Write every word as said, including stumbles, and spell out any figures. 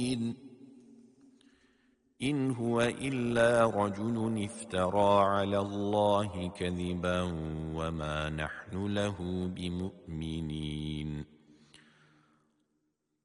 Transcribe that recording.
إن هو إلا رجل افترى على الله كذبا وما نحن له بمؤمنين